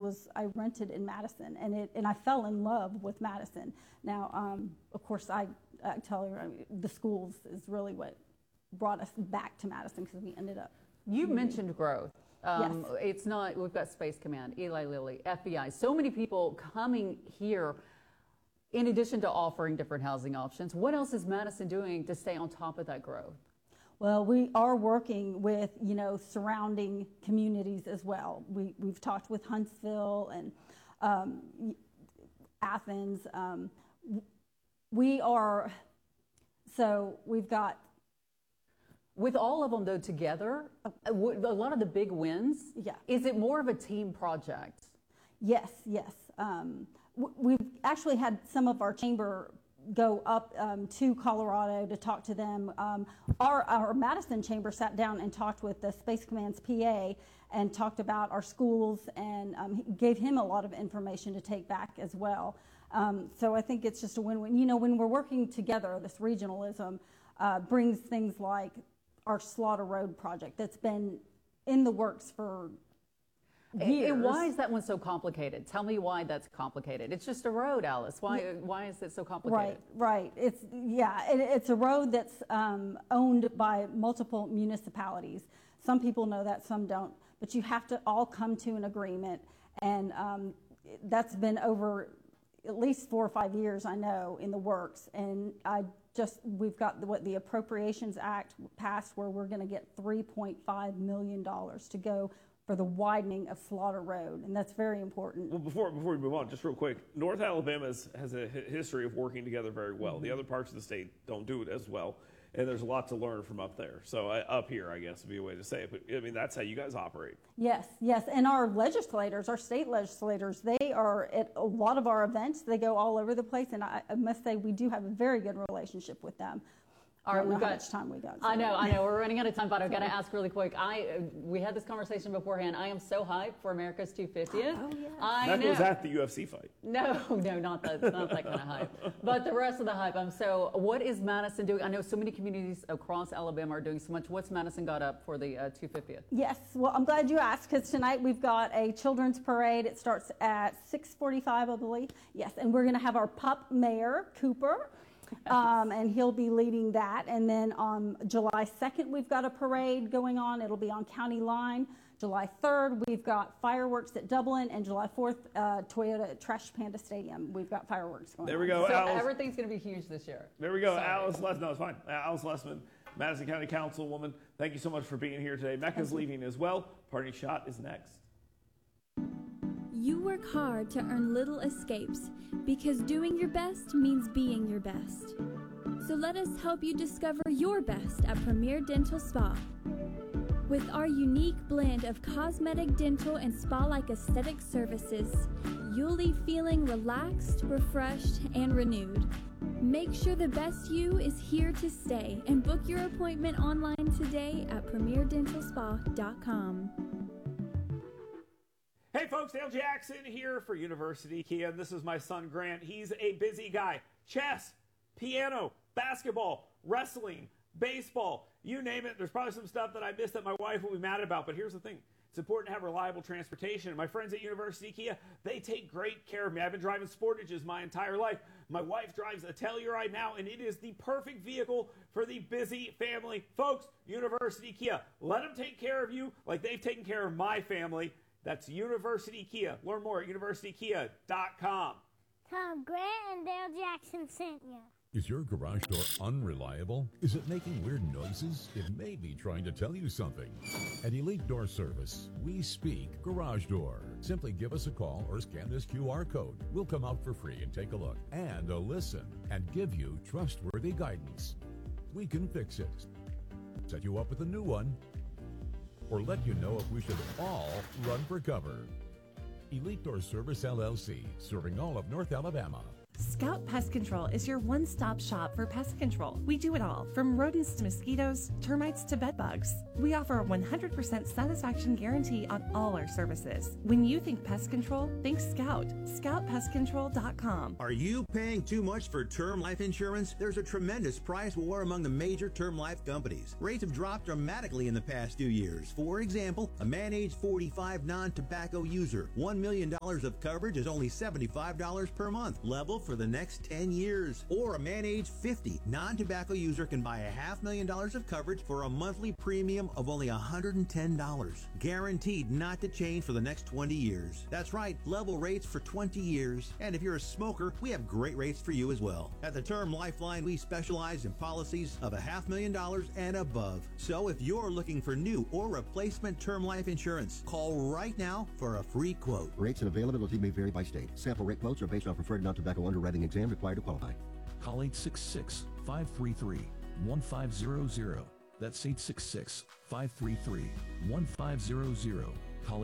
was I rented in Madison, and I fell in love with Madison. Now, of course, I tell you, the schools is really what brought us back to Madison because we ended up. You mentioned growth. Yes. It's not, we've got Space Command, Eli Lilly, FBI, so many people coming here in addition to offering different housing options. What else is Madison doing to stay on top of that growth? Well, we are working with, surrounding communities as well. We've talked with Huntsville and Athens. We've got. With all of them, though, together, a lot of the big wins, yeah. Is it more of a team project? Yes. We've actually had some of our chamber go up to Colorado to talk to them. Our Madison chamber sat down and talked with the Space Command's PA and talked about our schools and gave him a lot of information to take back as well. So I think it's just a win-win. When we're working together, this regionalism brings things like our Slaughter Road project that's been in the works for years. And why is that one so complicated? Tell me why that's complicated. It's just a road, Alice. Why is it so complicated? Right. It's a road that's owned by multiple municipalities. Some people know that, some don't. But you have to all come to an agreement, and that's been over at least 4 or 5 years, I know, in the works. And we've got the Appropriations Act passed, where we're going to get $3.5 million to go for the widening of Slaughter Road, and that's very important. Well, before we move on, just real quick, North Alabama has a history of working together very well. Mm-hmm. The other parts of the state don't do it as well, and there's a lot to learn from up there. So up here, I guess, would be a way to say it. But I mean, that's how you guys operate. Yes, and our legislators, our state legislators, they are at a lot of our events. They go all over the place, and I must say we do have a very good relationship with them. All right, we've got how much time we got. So. I know. We're running out of time, but I've got to ask really quick. We had this conversation beforehand. I am so hyped for America's 250th. Oh, yeah. That was at the UFC fight. No, not that kind of hype. But the rest of the hype. What is Madison doing? I know so many communities across Alabama are doing so much. What's Madison got up for the 250th? Yes, well, I'm glad you asked, because tonight we've got a children's parade. It starts at 6:45, I believe. Yes, and we're going to have our pup mayor, Cooper. And he'll be leading that. And then on July 2nd, we've got a parade going on. It'll be on County Line. July 3rd, we've got fireworks at Dublin. And July 4th, Toyota Trash Panda Stadium, we've got fireworks going on. There we go. So everything's going to be huge this year. There we go. Alice Lessman. No, it's fine. Alice Lessman, Madison County Councilwoman. Thank you so much for being here today. Mecca's leaving as well. Parting Shot is next. You work hard to earn little escapes, because doing your best means being your best. So let us help you discover your best at Premier Dental Spa. With our unique blend of cosmetic, dental, and spa-like aesthetic services, you'll leave feeling relaxed, refreshed, and renewed. Make sure the best you is here to stay, and book your appointment online today at premierdentalspa.com. Hey folks, Dale Jackson here for University Kia, and this is my son Grant. He's a busy guy. Chess, piano, basketball, wrestling, baseball, you name it. There's probably some stuff that I missed that my wife will be mad about, but here's the thing. It's important to have reliable transportation. My friends at University Kia, they take great care of me. I've been driving Sportages my entire life. My wife drives a Telluride now, and it is the perfect vehicle for the busy family. Folks, University Kia, let them take care of you like they've taken care of my family. That's University Kia. Learn more at universitykia.com. Tom, Grant and Dale Jackson sent you. Is your garage door unreliable? Is it making weird noises? It may be trying to tell you something. At Elite Door Service, we speak garage door. Simply give us a call or scan this QR code. We'll come out for free and take a look and a listen and give you trustworthy guidance. We can fix it, set you up with a new one, or let you know if we should all run for cover. Elite Door Service LLC, serving all of North Alabama. Scout Pest Control is your one-stop shop for pest control. We do it all, from rodents to mosquitoes, termites to bedbugs. We offer a 100% satisfaction guarantee on all our services. When you think pest control, think Scout. ScoutPestControl.com. Are you paying too much for term life insurance? There's a tremendous price war among the major term life companies. Rates have dropped dramatically in the past few years. For example, a man age 45 non-tobacco user, $1 million of coverage is only $75 per month, level for the next 10 years. Or a man age 50 non-tobacco user can buy $500,000 of coverage for a monthly premium of only $110, guaranteed not to change for the next 20 years. That's right, level rates for 20 years. And if you're a smoker, we have great rates for you as well. At the Term Lifeline, we specialize in policies of $500,000 and above. So if you're looking for new or replacement term life insurance, call right now for a free quote. Rates and availability may vary by state. Sample rate quotes are based on preferred non-tobacco underwriting exam required to qualify. Call 866-533-1500. That's 866-533-1500. Call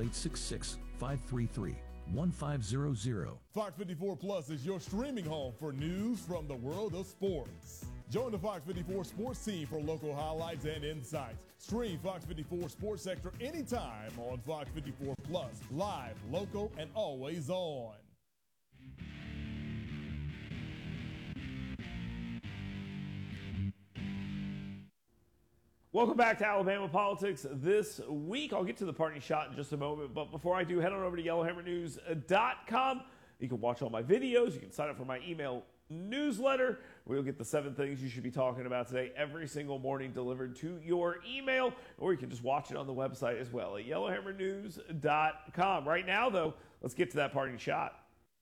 866-533-1500. Fox 54 Plus is your streaming home for news from the world of sports. Join the Fox 54 sports team for local highlights and insights. Stream Fox 54 Sports Extra anytime on Fox 54 Plus. Live, local, and always on. Welcome back to Alabama Politics This Week. I'll get to the parting shot in just a moment, but before I do, head on over to YellowHammerNews.com. You can watch all my videos. You can sign up for my email newsletter. We'll get the 7 things you should be talking about today every single morning delivered to your email, or you can just watch it on the website as well at YellowHammerNews.com. Right now, though, let's get to that parting shot.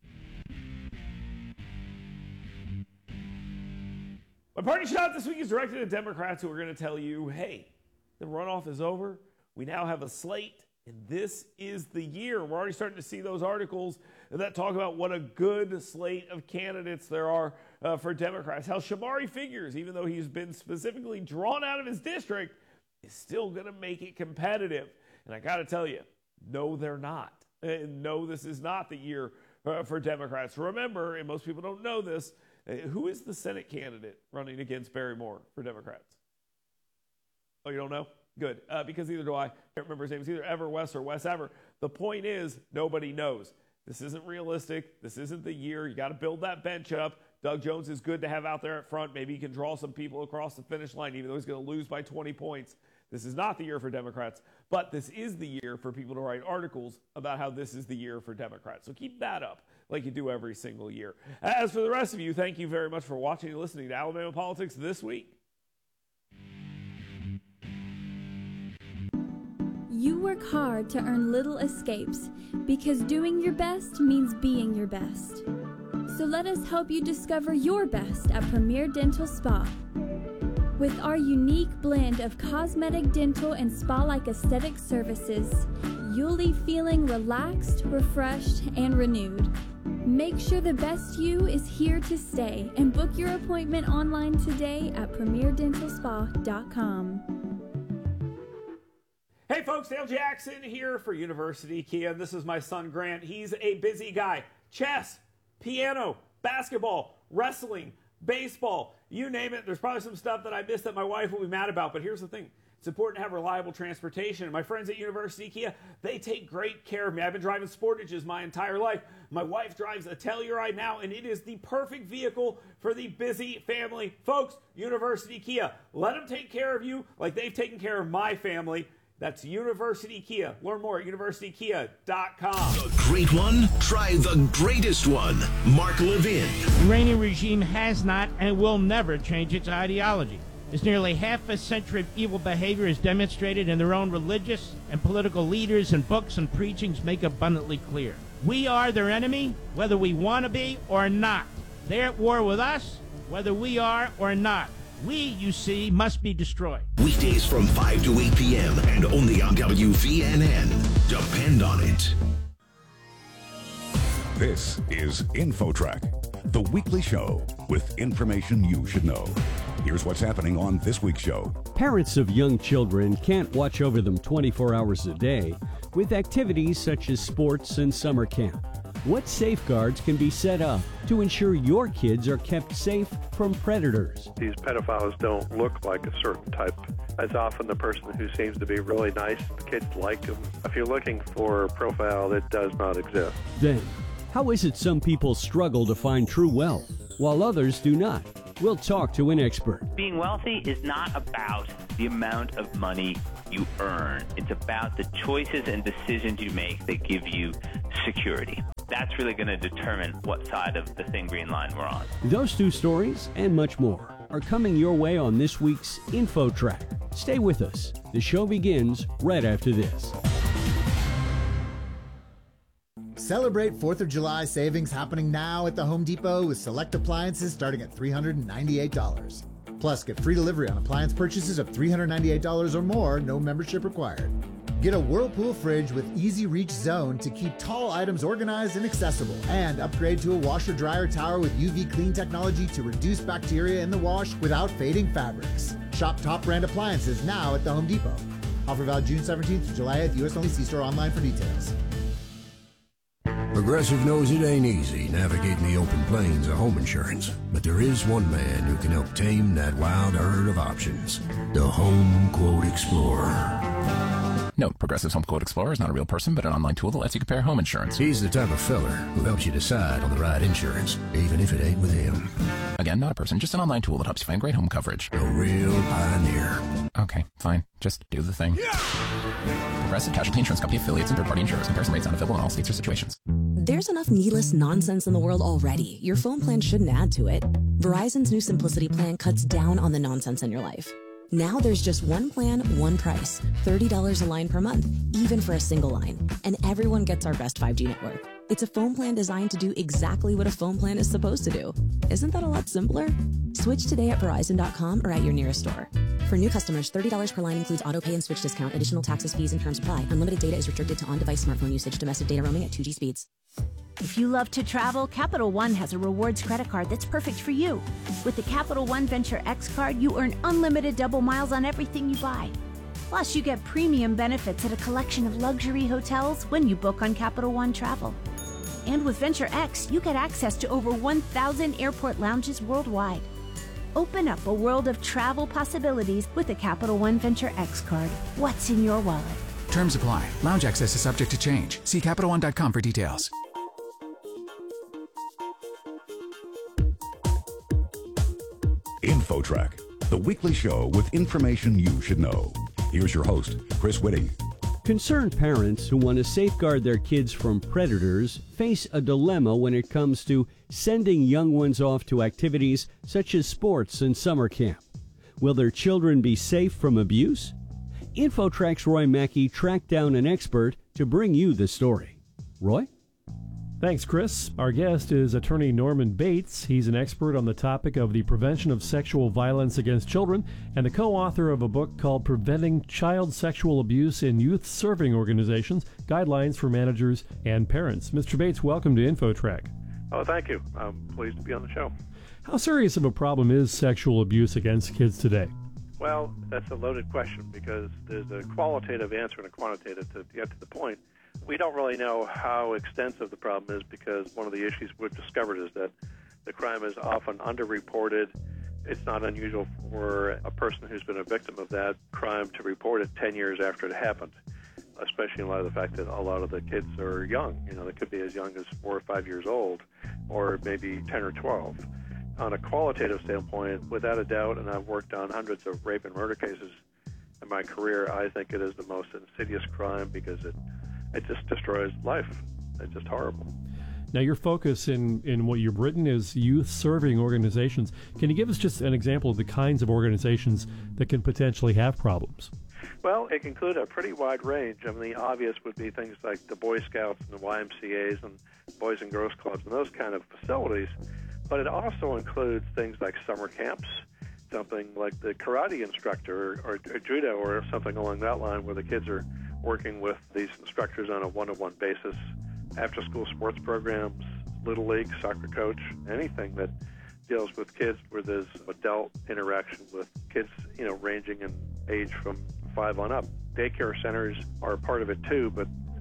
My party shot this week is directed at Democrats who are going to tell you, hey, the runoff is over. We now have a slate, and this is the year. We're already starting to see those articles that talk about what a good slate of candidates there are for Democrats. How Shamari Figures, even though he's been specifically drawn out of his district, is still going to make it competitive. And I got to tell you, no, they're not. No, this is not the year for Democrats. Remember, and most people don't know this, who is the Senate candidate running against Barry Moore for Democrats? Oh, you don't know? Good. Because neither do I. I can't remember his name. It's either Ever West or Wes Ever. The point is, nobody knows. This isn't realistic. This isn't the year. You got to build that bench up. Doug Jones is good to have out there at front. Maybe he can draw some people across the finish line, even though he's going to lose by 20 points. This is not the year for Democrats, but this is the year for people to write articles about how this is the year for Democrats. So keep that up like you do every single year. As for the rest of you, thank you very much for watching and listening to Alabama Politics This Week. You work hard to earn little escapes because doing your best means being your best. So let us help you discover your best at Premier Dental Spa. With our unique blend of cosmetic, dental, and spa-like aesthetic services, you'll leave feeling relaxed, refreshed, and renewed. Make sure the best you is here to stay and book your appointment online today at PremierDentalSpa.com. Hey folks, Dale Jackson here for University Kia. This is my son Grant. He's a busy guy. Chess, piano, basketball, wrestling, baseball, you name it. There's probably some stuff that I missed that my wife will be mad about, but here's the thing. It's important to have reliable transportation. And my friends at University Kia, they take great care of me. I've been driving Sportages my entire life. My wife drives a Telluride now, and it is the perfect vehicle for the busy family. Folks, University Kia, let them take care of you like they've taken care of my family. That's University Kia. Learn more at universitykia.com. The great one? Try the greatest one. Mark Levin. The Iranian regime has not and will never change its ideology. As nearly half a century of evil behavior is demonstrated in their own religious and political leaders and books and preachings make abundantly clear. We are their enemy, whether we want to be or not. They're at war with us, whether we are or not. We, you see, must be destroyed. Weekdays from 5 to 8 p.m. and only on WVNN. Depend on it. This is InfoTrack, the weekly show with information you should know. Here's what's happening on this week's show. Parents of young children can't watch over them 24 hours a day with activities such as sports and summer camp. What safeguards can be set up to ensure your kids are kept safe from predators? These pedophiles don't look like a certain type. It's often the person who seems to be really nice. The kids like them. If you're looking for a profile that does not exist. Then, how is it some people struggle to find true wealth, while others do not? We'll talk to an expert. Being wealthy is not about the amount of money you earn. It's about the choices and decisions you make that give you security. That's really going to determine what side of the thin green line we're on. Those two stories and much more are coming your way on this week's InfoTrack. Stay with us. The show begins right after this. Celebrate 4th of July savings happening now at the Home Depot with select appliances starting at $398. Plus, get free delivery on appliance purchases of $398 or more, no membership required. Get a Whirlpool fridge with Easy Reach Zone to keep tall items organized and accessible. And upgrade to a washer-dryer tower with UV Clean technology to reduce bacteria in the wash without fading fabrics. Shop top brand appliances now at the Home Depot. Offer valid June 17th through July at US only. See store online for details. Progressive knows it ain't easy navigating the open plains of home insurance, but there is one man who can help tame that wild herd of options. The Home Quote Explorer. Note, Progressive's Home Quote Explorer is not a real person, but an online tool that lets you compare home insurance. He's the type of feller who helps you decide on the right insurance, even if it ain't with him. Again, not a person, just an online tool that helps you find great home coverage. A real pioneer. Okay, fine. Just do the thing. Progressive Casualty Insurance Company affiliates and third-party insurers. Comparison rates not available in all states or situations. There's enough needless nonsense in the world already. Your phone plan shouldn't add to it. Verizon's new Simplicity plan cuts down on the nonsense in your life. Now there's just one plan, one price, $30 a line per month, even for a single line. And everyone gets our best 5G network. It's a phone plan designed to do exactly what a phone plan is supposed to do. Isn't that a lot simpler? Switch today at Verizon.com or at your nearest store. For new customers, $30 per line includes auto pay and switch discount. Additional taxes, fees, and terms apply. Unlimited data is restricted to on-device smartphone usage. Domestic data roaming at 2G speeds. If you love to travel, Capital One has a rewards credit card that's perfect for you. With the Capital One Venture X card, you earn unlimited double miles on everything you buy. Plus, you get premium benefits at a collection of luxury hotels when you book on Capital One Travel. And with Venture X, you get access to over 1,000 airport lounges worldwide. Open up a world of travel possibilities with the Capital One Venture X card. What's in your wallet? Terms apply. Lounge access is subject to change. See CapitalOne.com for details. InfoTrack, the weekly show with information you should know. Here's your host, Chris Whitting. Concerned parents who want to safeguard their kids from predators face a dilemma when it comes to sending young ones off to activities such as sports and summer camp. Will their children be safe from abuse? InfoTrack's Roy Mackey tracked down an expert to bring you the story. Roy? Thanks, Chris. Our guest is attorney Norman Bates. He's an expert on the topic of the prevention of sexual violence against children and the co-author of a book called Preventing Child Sexual Abuse in Youth Serving Organizations, Guidelines for Managers and Parents. Mr. Bates, welcome to InfoTrack. Oh, thank you. I'm pleased to be on the show. How serious of a problem is sexual abuse against kids today? Well, that's a loaded question because there's a qualitative answer and a quantitative to get to the point. We don't really know how extensive the problem is because one of the issues we've discovered is that the crime is often underreported. It's not unusual for a person who's been a victim of that crime to report it 10 years after it happened, especially in light of the fact that a lot of the kids are young. You know, they could be as young as 4 or 5 years old or maybe 10 or 12. On a qualitative standpoint, without a doubt, and I've worked on hundreds of rape and murder cases in my career, I think it is the most insidious crime because it just destroys life. It's just horrible. Now, your focus in what you've written is youth-serving organizations. Can you give us just an example of the kinds of organizations that can potentially have problems? Well, it can include a pretty wide range. I mean, the obvious would be things like the Boy Scouts and the YMCAs and Boys and Girls Clubs and those kind of facilities. But it also includes things like summer camps, something like the karate instructor or judo or something along that line where the kids are working with these instructors on a one-to-one basis, after-school sports programs, Little League, soccer coach, anything that deals with kids where there's adult interaction with kids, ranging in age from 5 on up. Daycare centers are a part of it too, but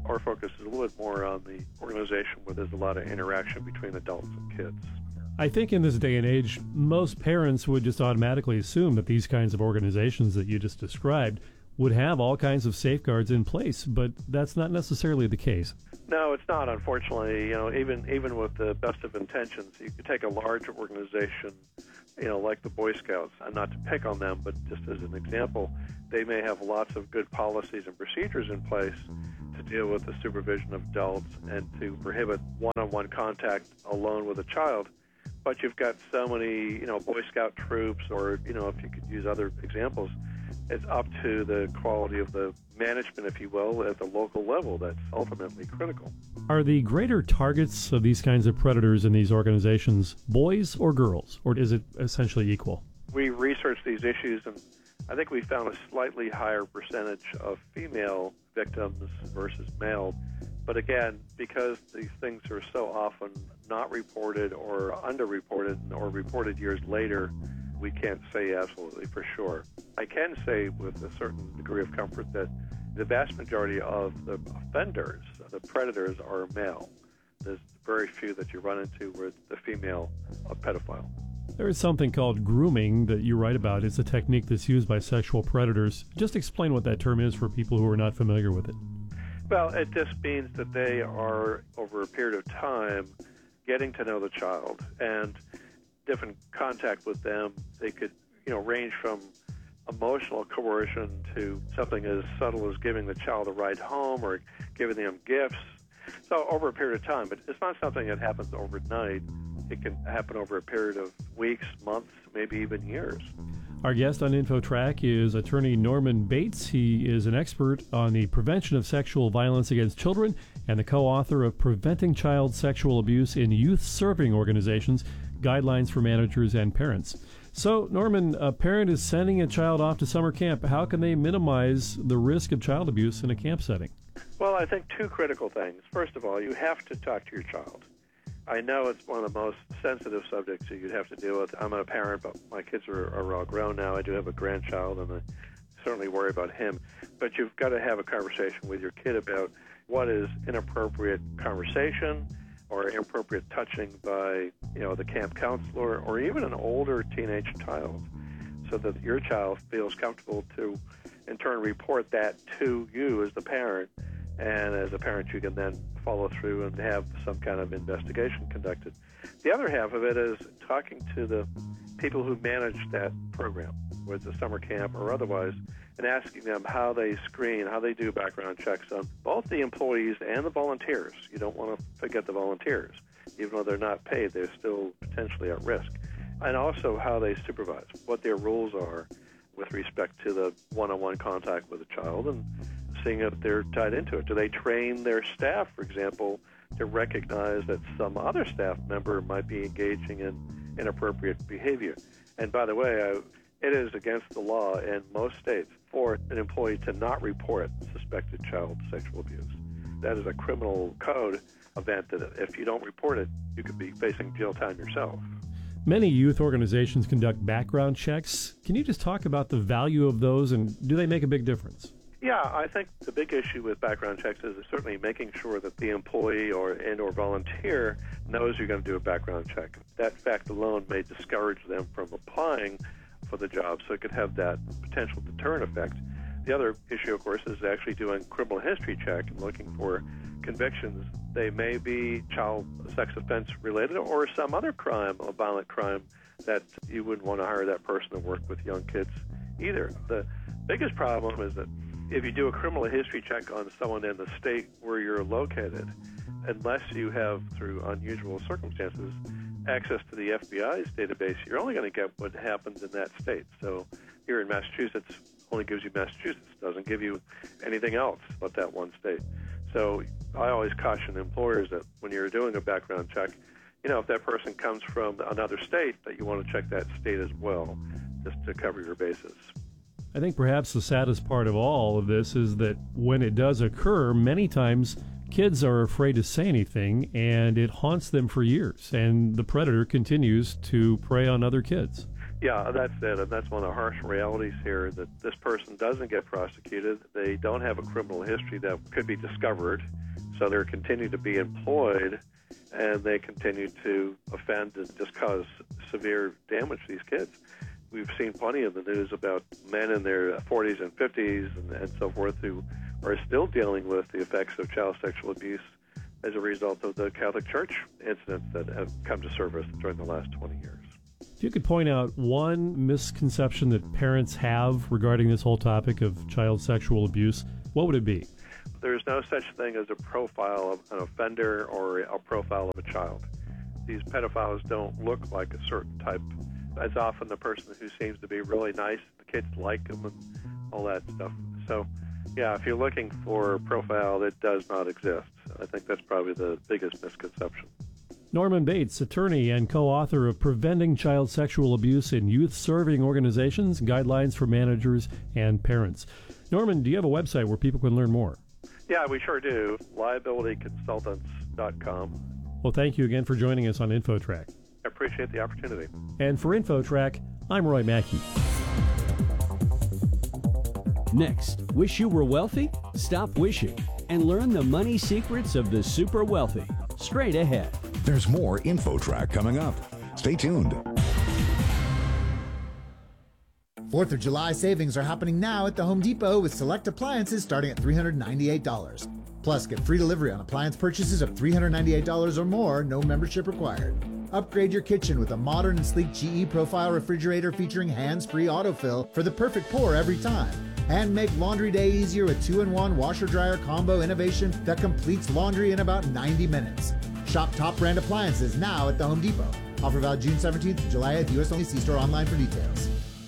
Our focus is a little bit more on the organization where there's a lot of interaction between adults and kids. I think in this day and age, most parents would just automatically assume that these kinds of organizations that you just described would have all kinds of safeguards in place, but that's not necessarily the case. No, it's not, unfortunately. Even with the best of intentions, you could take a large organization, like the Boy Scouts, and not to pick on them, but just as an example, they may have lots of good policies and procedures in place to deal with the supervision of adults and to prohibit one-on-one contact alone with a child. But you've got so many, Boy Scout troops, or, if you could use other examples, it's up to the quality of the management, if you will, at the local level that's ultimately critical. Are the greater targets of these kinds of predators in these organizations boys or girls, or is it essentially equal? We researched these issues, and I think we found a slightly higher percentage of female victims versus male. But again, because these things are so often not reported or underreported or reported years later, we can't say absolutely for sure. I can say with a certain degree of comfort that the vast majority of the offenders, the predators, are male. There's very few that you run into where the female a pedophile. There is something called grooming that you write about. It's a technique that's used by sexual predators. Just explain what that term is for people who are not familiar with it. Well, it just means that they are, over a period of time, getting to know the child, and different contact with them. They could, range from emotional coercion to something as subtle as giving the child a ride home or giving them gifts. So over a period of time, but it's not something that happens overnight. It can happen over a period of weeks, months, maybe even years. Our guest on InfoTrack is attorney Norman Bates. He is an expert on the prevention of sexual violence against children and the co-author of Preventing Child Sexual Abuse in Youth-Serving Organizations, Guidelines for Managers and Parents. So, Norman, a parent is sending a child off to summer camp. How can they minimize the risk of child abuse in a camp setting? Well, I think two critical things. First of all, you have to talk to your child. I know it's one of the most sensitive subjects that you'd have to deal with. I'm a parent, but my kids are all grown now. I do have a grandchild, and I certainly worry about him. But you've got to have a conversation with your kid about what is inappropriate conversation or inappropriate touching by, the camp counselor or even an older teenage child, so that your child feels comfortable to, in turn, report that to you as the parent. And as a parent, you can then follow through and have some kind of investigation conducted. The other half of it is talking to the people who manage that program, whether it's a summer camp or otherwise, and asking them how they screen, how they do background checks on both the employees and the volunteers. You don't want to forget the volunteers. Even though they're not paid, they're still potentially at risk. And also how they supervise, what their rules are with respect to the one-on-one contact with a child, and seeing if they're tied into it. Do they train their staff, for example, to recognize that some other staff member might be engaging in inappropriate behavior? And by the way, it is against the law in most states for an employee to not report suspected child sexual abuse. That is a criminal code event that if you don't report it, you could be facing jail time yourself. Many youth organizations conduct background checks. Can you just talk about the value of those, and do they make a big difference? Yeah, I think the big issue with background checks is certainly making sure that the employee or volunteer knows you're going to do a background check. That fact alone may discourage them from applying for the job, so it could have that potential deterrent effect. The other issue, of course, is actually doing criminal history check and looking for convictions. They may be child sex offense related or some other crime, a violent crime, that you wouldn't want to hire that person to work with young kids either. The biggest problem is that if you do a criminal history check on someone in the state where you're located, unless you have, through unusual circumstances, access to the FBI's database, you're only going to get what happens in that state. So here in Massachusetts, only gives you Massachusetts, doesn't give you anything else but that one state. So I always caution employers that when you're doing a background check, if that person comes from another state, that you want to check that state as well, just to cover your bases. I think perhaps the saddest part of all of this is that when it does occur, many times kids are afraid to say anything, and it haunts them for years, and the predator continues to prey on other kids. Yeah, that's it, and that's one of the harsh realities here, that this person doesn't get prosecuted. They don't have a criminal history that could be discovered, so they're continuing to be employed, and they continue to offend and just cause severe damage to these kids. We've seen plenty of the news about men in their 40s and 50s and so forth who are still dealing with the effects of child sexual abuse as a result of the Catholic Church incidents that have come to surface during the last 20 years. If you could point out one misconception that parents have regarding this whole topic of child sexual abuse, what would it be? There's no such thing as a profile of an offender or a profile of a child. These pedophiles don't look like a certain type. As often the person who seems to be really nice, the kids like them and all that stuff. So, yeah, if you're looking for a profile that does not exist, I think that's probably the biggest misconception. Norman Bates, attorney and co-author of Preventing Child Sexual Abuse in Youth-Serving Organizations, Guidelines for Managers and Parents. Norman, do you have a website where people can learn more? Yeah, we sure do. liabilityconsultants.com. Well, thank you again for joining us on InfoTrack. I appreciate the opportunity. And for InfoTrack, I'm Roy Mackey. Next, wish you were wealthy? Stop wishing and learn the money secrets of the super wealthy. Straight ahead. There's more InfoTrack coming up. Stay tuned. 4th of July savings are happening now at the Home Depot with select appliances starting at $398. Plus, get free delivery on appliance purchases of $398 or more, no membership required. Upgrade your kitchen with a modern and sleek GE Profile refrigerator featuring hands-free autofill for the perfect pour every time. And make laundry day easier with 2-in-1 washer-dryer combo innovation that completes laundry in about 90 minutes. Shop top brand appliances now at the Home Depot. Offer valid June 17th to July 8th. U.S. only. See store online for details.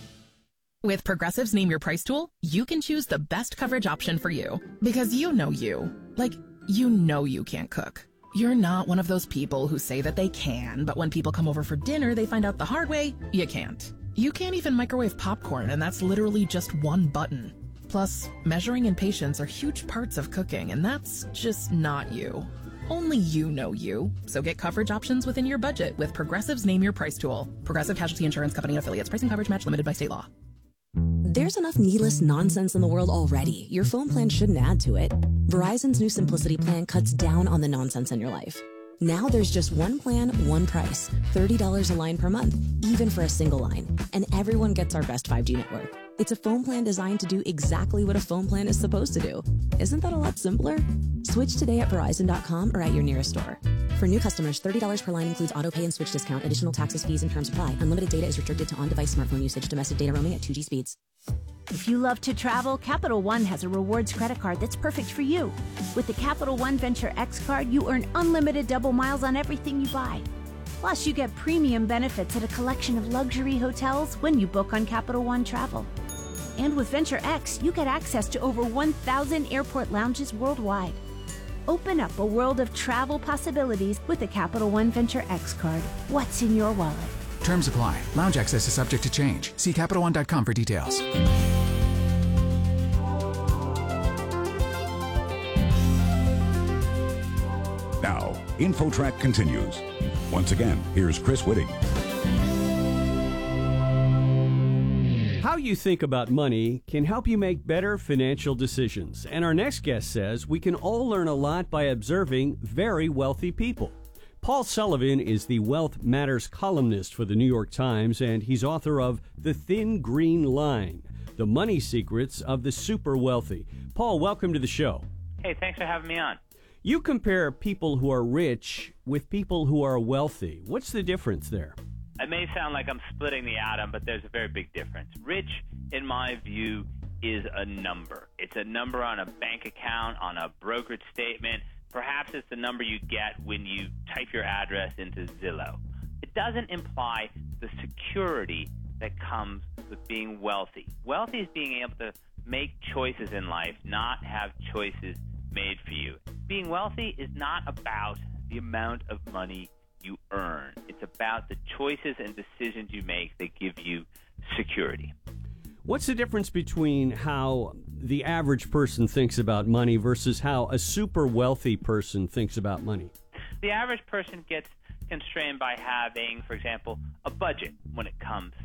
With Progressive's Name Your Price tool, you can choose the best coverage option for you. Because you know you. Like, you know you can't cook. You're not one of those people who say that they can, but when people come over for dinner, they find out the hard way, you can't. You can't even microwave popcorn, and that's literally just one button. Plus, measuring and patience are huge parts of cooking, and that's just not you. Only you know you. So get coverage options within your budget with Progressive's Name Your Price tool. Progressive Casualty Insurance Company and Affiliates. Pricing coverage match limited by state law. There's enough needless nonsense in the world already. Your phone plan shouldn't add to it. Verizon's new Simplicity plan cuts down on the nonsense in your life. Now there's just one plan, one price, $30 a line per month, even for a single line. And everyone gets our best 5G network. It's a phone plan designed to do exactly what a phone plan is supposed to do. Isn't that a lot simpler? Switch today at Verizon.com or at your nearest store. For new customers, $30 per line includes autopay and switch discount. Additional taxes, fees, and terms apply. Unlimited data is restricted to on-device smartphone usage. Domestic data roaming at 2G speeds. If you love to travel, Capital One has a rewards credit card that's perfect for you. With the Capital One Venture X card, you earn unlimited double miles on everything you buy. Plus, you get premium benefits at a collection of luxury hotels when you book on Capital One Travel. And with Venture X, you get access to over 1,000 airport lounges worldwide. Open up a world of travel possibilities with the Capital One Venture X card. What's in your wallet? Terms apply. Lounge access is subject to change. See CapitalOne.com for details. Now, InfoTrack continues. Once again, here's Chris Whitting. How you think about money can help you make better financial decisions. And our next guest says we can all learn a lot by observing very wealthy people. Paul Sullivan is the Wealth Matters columnist for the New York Times, and he's author of The Thin Green Line, The Money Secrets of the Super Wealthy. Paul, welcome to the show. Hey, thanks for having me on. You compare people who are rich with people who are wealthy. What's the difference there? It may sound like I'm splitting the atom, but there's a very big difference. Rich, in my view, is a number. It's a number on a bank account, on a brokerage statement. Perhaps it's the number you get when you type your address into Zillow. It doesn't imply the security that comes with being wealthy. Wealthy is being able to make choices in life, not have choices made for you. Being wealthy is not about the amount of money you earn. It's about the choices and decisions you make that give you security. What's the difference between how the average person thinks about money versus how a super wealthy person thinks about money? The average person gets constrained by having, for example, a budget when it comes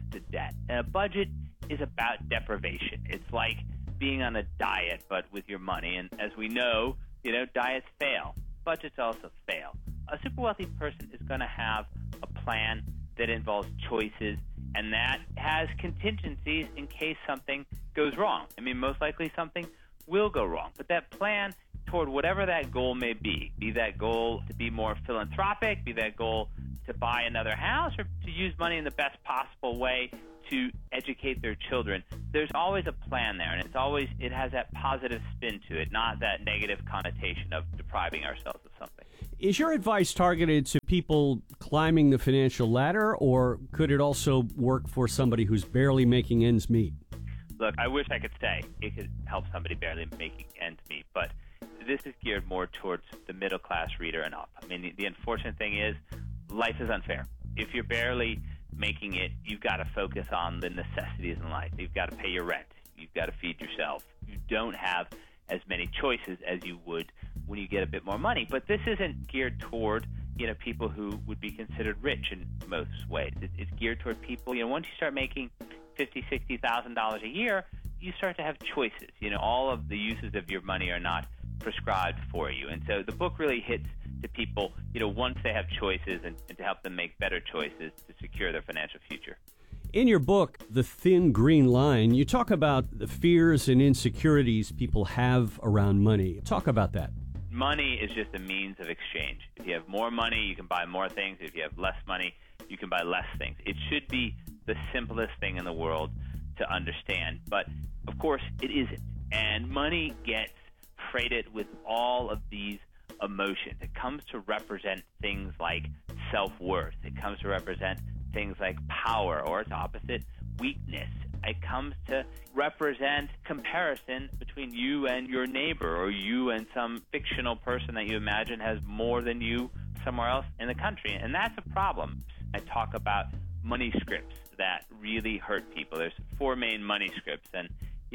to debt. And a budget is about deprivation. It's like being on a diet, but with your money. And as we know, diets fail. Budgets also fail. A super wealthy person is going to have a plan that involves choices, and that has contingencies in case something goes wrong. I mean, most likely something will go wrong. But that plan toward whatever that goal may be that goal to be more philanthropic, be that goal to buy another house, or to use money in the best possible way to educate their children, there's always a plan there, and it has that positive spin to it, not that negative connotation of depriving ourselves of something. Is your advice targeted to people climbing the financial ladder, or could it also work for somebody who's barely making ends meet? Look, I wish I could say it could help somebody barely making ends meet, but this is geared more towards the middle-class reader and up. I mean, the unfortunate thing is life is unfair. If you're barely making it, you've got to focus on the necessities in life. You've got to pay your rent. You've got to feed yourself. You don't have as many choices as you would when you get a bit more money. But this isn't geared toward, people who would be considered rich in most ways. It's geared toward people, once you start making $50,000, $60,000 a year, you start to have choices. All of the uses of your money are not prescribed for you. And so the book really hits to people, once they have choices and to help them make better choices to secure their financial future. In your book, The Thin Green Line, you talk about the fears and insecurities people have around money. Talk about that. Money is just a means of exchange. If you have more money, you can buy more things. If you have less money, you can buy less things. It should be the simplest thing in the world to understand. But, of course, it isn't. And money gets freighted with all of these emotions. It comes to represent things like self-worth. It comes to represent things like power, or its opposite, weakness. It comes to represent comparison between you and your neighbor, or you and some fictional person that you imagine has more than you somewhere else in the country. And that's a problem. I talk about money scripts that really hurt people. There's 4 main money scripts, and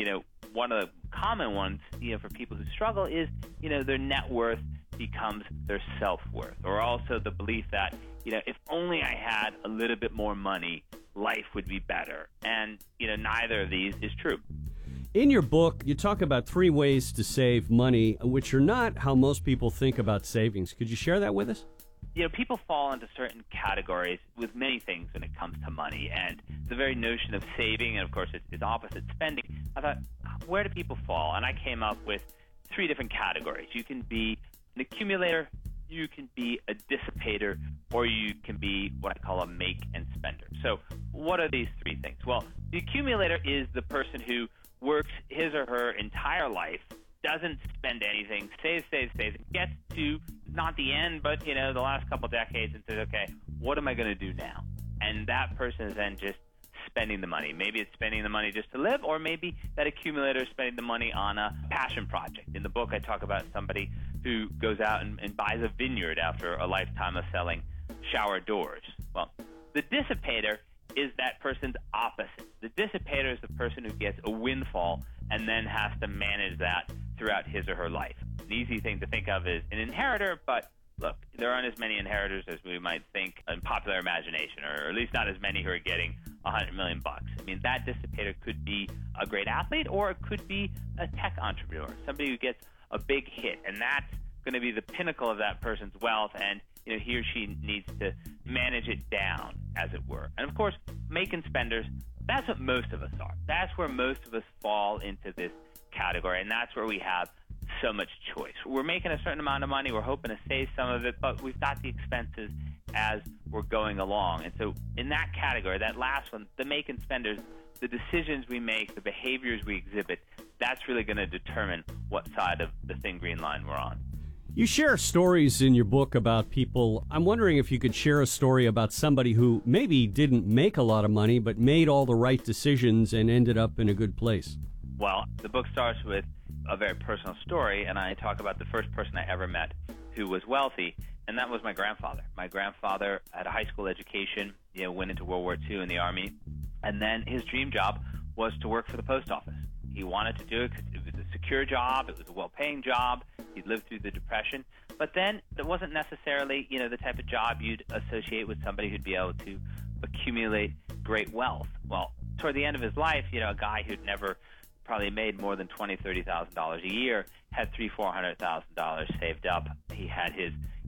one of the common ones, for people who struggle is, their net worth becomes their self-worth, or also the belief that, if only I had a little bit more money, life would be better. And, neither of these is true. In your book, you talk about 3 ways to save money, which are not how most people think about savings. Could you share that with us? People fall into certain categories with many things when it comes to money, and the very notion of saving, and of course it's opposite spending. I thought, where do people fall? And I came up with 3 different categories. You can be an accumulator, you can be a dissipator, or you can be what I call a make and spender. So what are these 3 things? Well, the accumulator is the person who works his or her entire life, doesn't spend anything, saves, gets to not the end, but, the last couple decades, and says, okay, what am I going to do now? And that person is then just spending the money. Maybe it's spending the money just to live, or maybe that accumulator is spending the money on a passion project. In the book, I talk about somebody who goes out and buys a vineyard after a lifetime of selling shower doors. Well, the dissipator is that person's opposite. The dissipator is the person who gets a windfall and then has to manage that throughout his or her life. An easy thing to think of is an inheritor, but look, there aren't as many inheritors as we might think in popular imagination, or at least not as many who are getting $100 million. I mean, that dissipator could be a great athlete, or it could be a tech entrepreneur, somebody who gets a big hit, and that's going to be the pinnacle of that person's wealth, and he or she needs to manage it down, as it were. And of course, making spenders, that's what most of us are. That's where most of us fall into this category, and that's where we have so much choice. We're making a certain amount of money, we're hoping to save some of it, but we've got the expenses as we're going along. And so in that category, that last one, the making spenders, the decisions we make, the behaviors we exhibit, that's really going to determine what side of the thin green line we're on. You share stories in your book about people. I'm wondering if you could share a story about somebody who maybe didn't make a lot of money, but made all the right decisions and ended up in a good place. Well, the book starts with a very personal story, and I talk about the first person I ever met who was wealthy, and that was my grandfather. My grandfather had a high school education, went into World War II in the Army, and then his dream job was to work for the post office. He wanted to do it because it was a secure job, it was a well-paying job, he'd lived through the Depression, but then it wasn't necessarily, the type of job you'd associate with somebody who'd be able to accumulate great wealth. Well, toward the end of his life, a guy who'd never probably made more than $20,000-$30,000 a year had $300,000-$400,000 saved up. He had his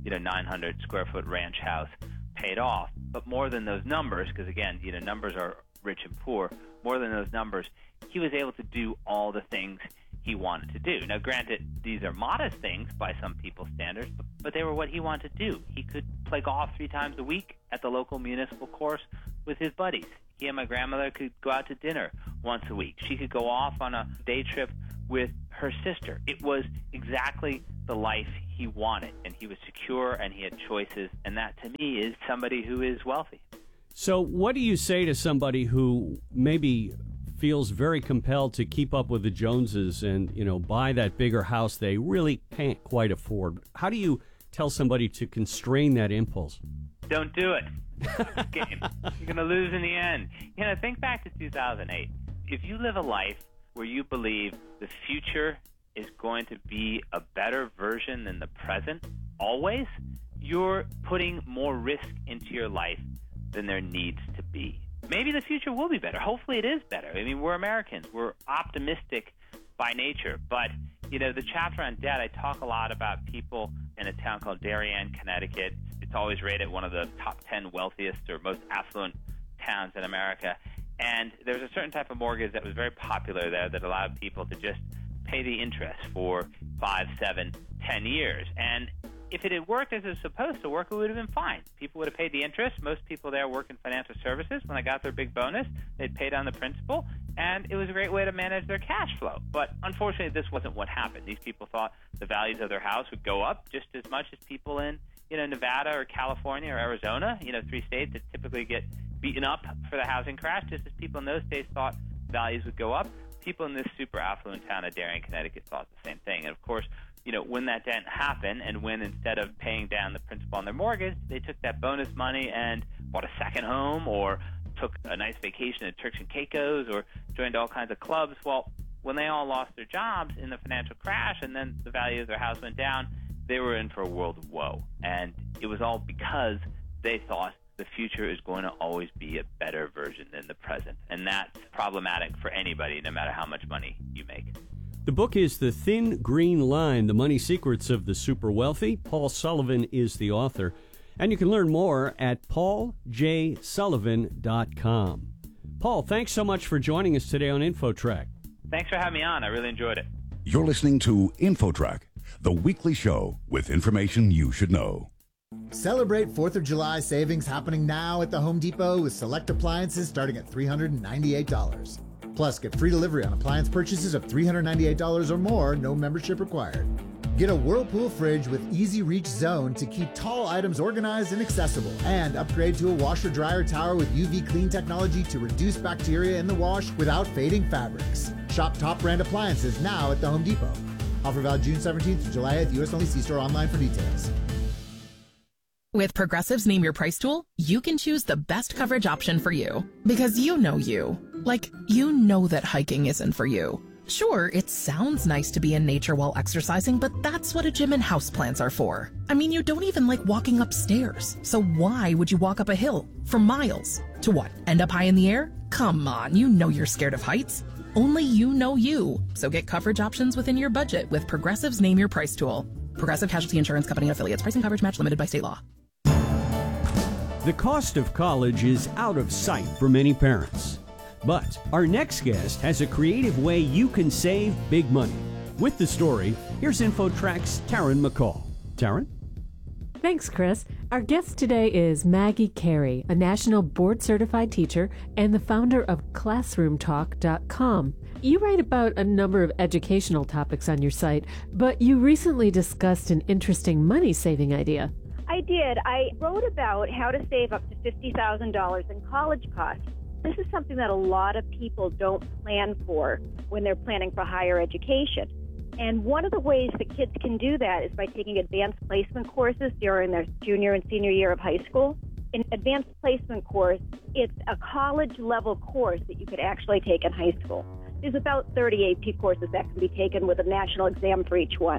900 square foot ranch house paid off. But more than those numbers, because again, numbers are rich and poor, more than those numbers, he was able to do all the things he wanted to do. Now, granted, these are modest things by some people's standards, but they were what he wanted to do. He could play golf 3 times a week at the local municipal course with his buddies. He and my grandmother could go out to dinner once a week. She could go off on a day trip with her sister. It was exactly the life he wanted, and he was secure, and he had choices, and that, to me, is somebody who is wealthy. So what do you say to somebody who maybe feels very compelled to keep up with the Joneses and, buy that bigger house they really can't quite afford? How do you tell somebody to constrain that impulse? Don't do it. Game. You're going to lose in the end. Think back to 2008. If you live a life where you believe the future is going to be a better version than the present, always, you're putting more risk into your life than there needs to be. Maybe the future will be better. Hopefully it is better. I mean, we're Americans. We're optimistic by nature. But, the chapter on debt, I talk a lot about people in a town called Darien, Connecticut. It's always rated one of the top 10 wealthiest or most affluent towns in America. And there's a certain type of mortgage that was very popular there that allowed people to just pay the interest for 5, 7, 10 years. And if it had worked as it was supposed to work, it would have been fine. People would have paid the interest. Most people there work in financial services. When they got their big bonus, they'd pay down the principal, and it was a great way to manage their cash flow. But unfortunately, this wasn't what happened. These people thought the values of their house would go up just as much as people in Nevada or California or Arizona, 3 states that typically get beaten up for the housing crash, just as people in those states thought values would go up. People in this super affluent town of Darien, Connecticut thought the same thing. And of course, when that didn't happen, and when instead of paying down the principal on their mortgage, they took that bonus money and bought a second home or took a nice vacation at Turks and Caicos or joined all kinds of clubs. Well, when they all lost their jobs in the financial crash and then the value of their house went down, they were in for a world of woe. And it was all because they thought the future is going to always be a better version than the present. And that's problematic for anybody, no matter how much money you make. The book is The Thin Green Line, The Money Secrets of the Super Wealthy. Paul Sullivan is the author. And you can learn more at pauljsullivan.com. Paul, thanks so much for joining us today on InfoTrack. Thanks for having me on. I really enjoyed it. You're listening to InfoTrack, the weekly show with information you should know. Celebrate 4th of July savings happening now at the Home Depot with select appliances starting at $398. Plus, get free delivery on appliance purchases of $398 or more, no membership required. Get a Whirlpool fridge with Easy Reach Zone to keep tall items organized and accessible. And upgrade to a washer-dryer tower with UV clean technology to reduce bacteria in the wash without fading fabrics. Shop top brand appliances now at the Home Depot. Offer valid June 17th to July 8th, U.S. only. See store online for details. With Progressive's Name Your Price tool, you can choose the best coverage option for you. Because you know you. Like, you know that hiking isn't for you. Sure, it sounds nice to be in nature while exercising, but that's what a gym and houseplants are for. I mean, you don't even like walking upstairs. So why would you walk up a hill for miles? To what, end up high in the air? Come on, you know you're scared of heights. Only you know you. So get coverage options within your budget with Progressive's Name Your Price tool. Progressive Casualty Insurance Company and Affiliates. Pricing coverage match limited by state law. The cost of college is out of sight for many parents. But our next guest has a creative way you can save big money. With the story, here's InfoTrack's Taryn McCall. Taryn? Thanks, Chris. Our guest today is Maggie Carey, a national board-certified teacher and the founder of ClassroomTalk.com. You write about a number of educational topics on your site, but you recently discussed an interesting money-saving idea. I did. I wrote about how to save up to $50,000 in college costs. This is something that a lot of people don't plan for when they're planning for higher education. And one of the ways that kids can do that is by taking advanced placement courses during their junior and senior year of high school. An advanced placement course, it's a college-level course that you could actually take in high school. There's about 30 AP courses that can be taken with a national exam for each one.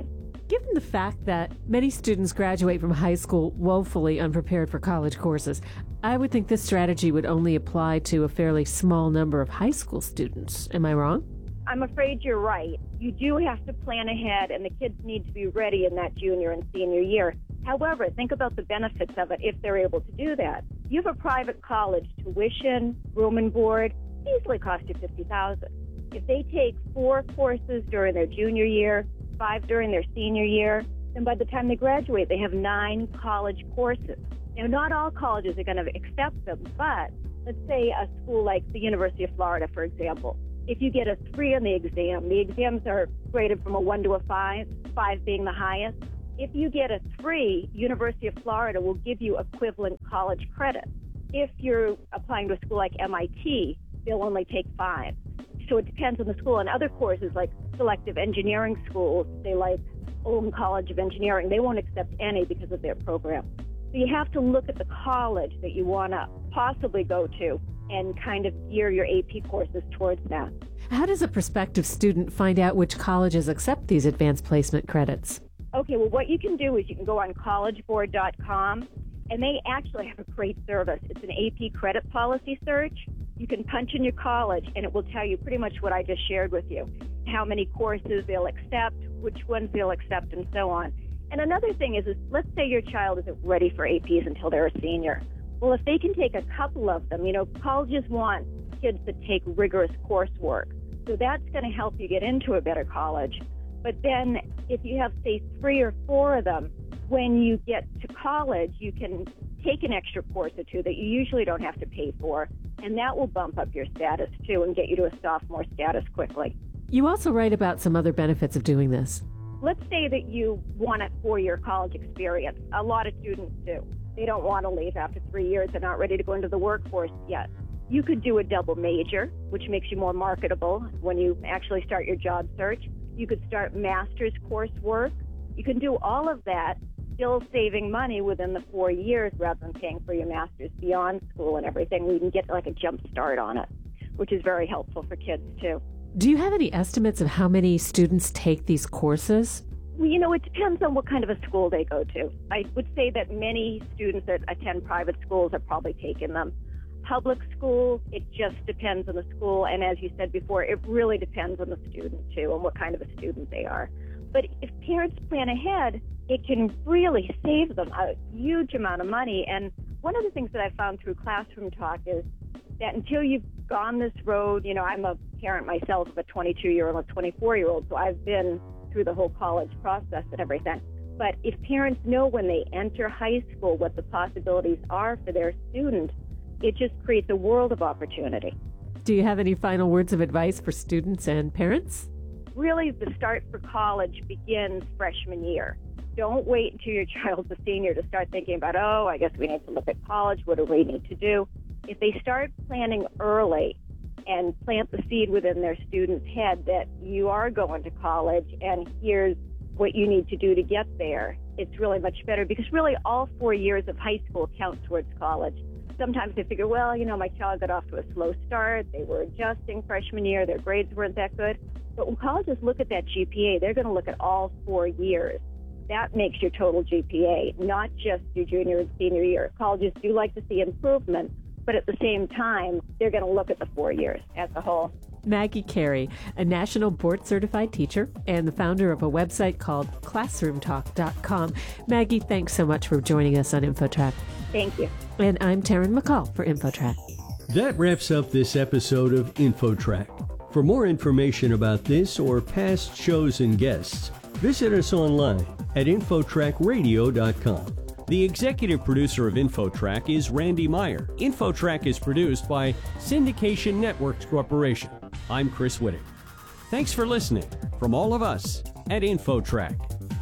Given the fact that many students graduate from high school woefully unprepared for college courses, I would think this strategy would only apply to a fairly small number of high school students. Am I wrong? I'm afraid you're right. You do have to plan ahead, and the kids need to be ready in that junior and senior year. However, think about the benefits of it if they're able to do that. You have a private college, tuition, room and board, easily cost you $50,000. If they take 4 courses during their junior year, 5 during their senior year, then by the time they graduate, they have 9 college courses. Now, not all colleges are going to accept them, but let's say a school like the University of Florida, for example. If you get a 3 on the exams are graded from a 1 to a 5, 5 being the highest. If you get a 3, University of Florida will give you equivalent college credit. If you're applying to a school like MIT, they'll only take 5. So it depends on the school. And other courses like selective engineering schools, they like Olin College of Engineering, they won't accept any because of their program. So you have to look at the college that you want to possibly go to and kind of gear your AP courses towards that. How does a prospective student find out which colleges accept these advanced placement credits? Okay, well, what you can do is you can go on collegeboard.com, and they actually have a great service. It's an AP credit policy search. You can punch in your college, and it will tell you pretty much what I just shared with you, how many courses they'll accept, which ones they'll accept, and so on. And another thing is let's say your child isn't ready for APs until they're a senior. Well, if they can take a couple of them, colleges want kids to take rigorous coursework. So that's going to help you get into a better college. But then if you have, say, 3 or 4 of them, when you get to college, you can take an extra course or 2 that you usually don't have to pay for, and that will bump up your status, too, and get you to a sophomore status quickly. You also write about some other benefits of doing this. Let's say that you want a 4-year college experience. A lot of students do. They don't want to leave after 3 years. They're not ready to go into the workforce yet. You could do a double major, which makes you more marketable when you actually start your job search. You could start master's coursework. You can do all of that, still saving money within the 4 years rather than paying for your master's beyond school and everything. We can get like a jump start on it, which is very helpful for kids too. Do you have any estimates of how many students take these courses? Well, it depends on what kind of a school they go to. I would say that many students that attend private schools have probably taken them. Public schools, it just depends on the school. And as you said before, it really depends on the student, too, and what kind of a student they are. But if parents plan ahead, it can really save them a huge amount of money. And one of the things that I found through Classroom Talk is that until you've gone this road, I'm a parent myself of a 22-year-old and a 24-year-old, so I've been through the whole college process and everything. But if parents know when they enter high school what the possibilities are for their student, it just creates a world of opportunity. Do you have any final words of advice for students and parents? Really, the start for college begins freshman year. Don't wait until your child's a senior to start thinking about, I guess we need to look at college. What do we need to do? If they start planning early and plant the seed within their student's head that you are going to college and here's what you need to do to get there, it's really much better because really all 4 years of high school count towards college. Sometimes they figure, my child got off to a slow start. They were adjusting freshman year. Their grades weren't that good. But when colleges look at that GPA, they're going to look at all 4 years. That makes your total GPA, not just your junior and senior year. Colleges do like to see improvement, but at the same time, they're going to look at the 4 years as a whole. Maggie Carey, a national board-certified teacher and the founder of a website called ClassroomTalk.com. Maggie, thanks so much for joining us on InfoTrack. Thank you. And I'm Taryn McCall for InfoTrack. That wraps up this episode of InfoTrack. For more information about this or past shows and guests, visit us online at InfoTrackRadio.com. The executive producer of InfoTrack is Randy Meyer. InfoTrack is produced by Syndication Networks Corporation. I'm Chris Whittick. Thanks for listening from all of us at InfoTrack.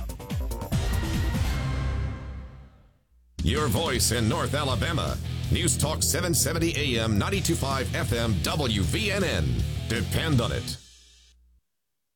Your voice in North Alabama. News Talk 770 AM, 92.5 FM, WVNN. Depend on it.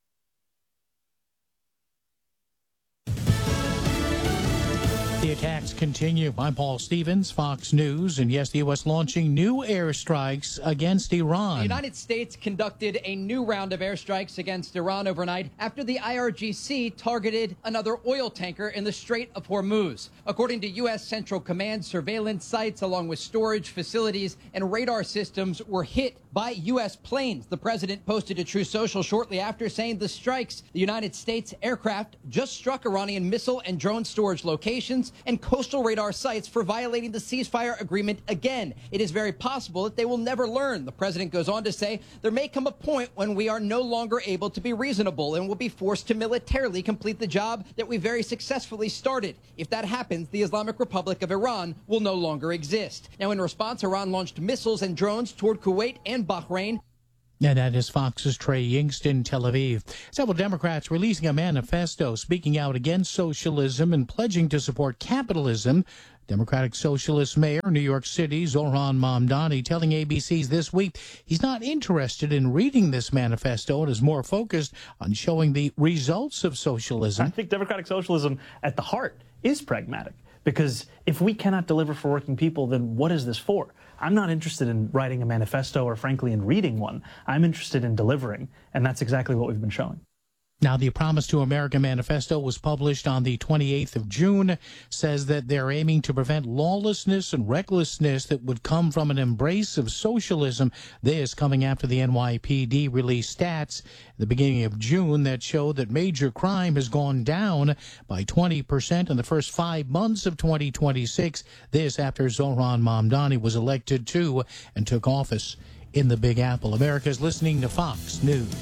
The attacks continue. I'm Paul Stevens, Fox News. And yes, the U.S. launching new airstrikes against Iran. The United States conducted a new round of airstrikes against Iran overnight after the IRGC targeted another oil tanker in the Strait of Hormuz. According to U.S. Central Command, surveillance sites along with storage facilities and radar systems were hit by U.S. planes. The president posted to Truth Social shortly after saying the strikes, the United States aircraft just struck Iranian missile and drone storage locations and coastal radar sites for violating the ceasefire agreement again. It is very possible that they will never learn. The president goes on to say there may come a point when we are no longer able to be reasonable and will be forced to militarily complete the job that we very successfully started. If that happens, the Islamic Republic of Iran will no longer exist. Now, in response, Iran launched missiles and drones toward Kuwait and Bahrain. And that is Fox's Trey Yingst in Tel Aviv. Several Democrats releasing a manifesto speaking out against socialism and pledging to support capitalism. Democratic Socialist Mayor New York City, Zohran Mamdani, telling ABC's This Week he's not interested in reading this manifesto and is more focused on showing the results of socialism. I think democratic socialism at the heart is pragmatic, because if we cannot deliver for working people, then what is this for? I'm not interested in writing a manifesto or, frankly, in reading one. I'm interested in delivering, and that's exactly what we've been showing. Now, the Promise to America manifesto was published on the 28th of June, says that they're aiming to prevent lawlessness and recklessness that would come from an embrace of socialism. This coming after the NYPD released stats at the beginning of June that showed that major crime has gone down by 20% in the first 5 months of 2026. This after Zohran Mamdani was elected to and took office in the Big Apple. America's listening to Fox News.